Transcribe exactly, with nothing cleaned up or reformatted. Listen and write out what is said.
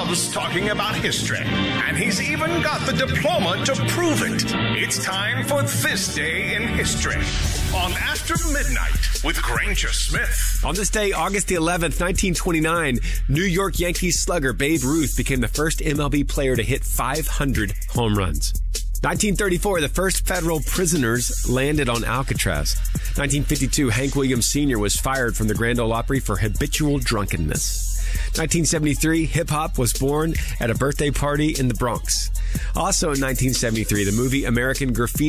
loves talking about history, and he's even got the diploma to prove it. It's time for This Day in History on After Midnight with Granger Smith. On this day, August the eleventh, nineteen twenty-nine, New York Yankees slugger Babe Ruth became the first M L B player to hit five hundred home runs. nineteen thirty-four, the first federal prisoners landed on Alcatraz. nineteen fifty-two, Hank Williams Senior was fired from the Grand Ole Opry for habitual drunkenness. nineteen seventy-three, hip-hop was born at a birthday party in the Bronx. Also in nineteen seventy-three, the movie American Graffiti